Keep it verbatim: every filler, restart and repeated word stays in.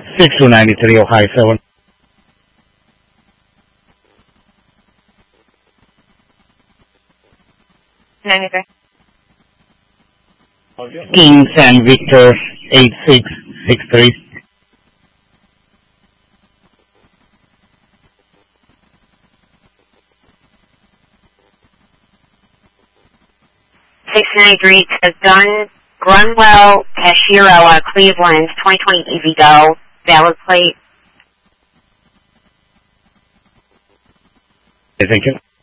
six two nine three Ohio seven. ninety-three. King San Victor eight six six three. six ninety-three says done. Grunwell, Cashierella, Cleveland, twenty twenty Easy Go, valid plate. Thank you.